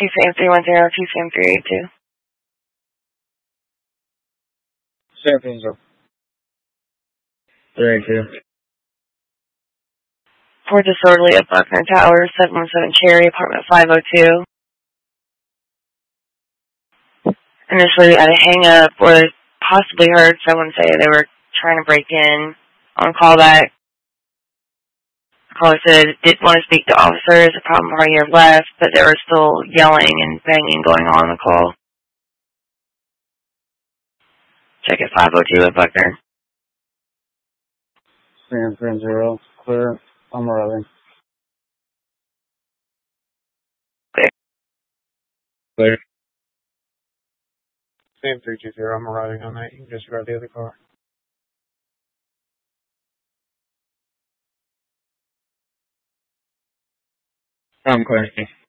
Sam 310, Sam 382. Sam 310. 382. For disorderly at Buckner Towers, 717 Cherry, apartment 502. Initially, I had a hang up or possibly heard someone say they were trying to break in on callback. The caller said didn't want to speak to officers, the problem party had left, but there was still yelling and banging going on in the call. Check at 502 at Buckner. Sam 310. Clear. I'm arriving. Clear. Clear. Sam 320. I'm arriving on that. You can just grab the other car. I'm clear.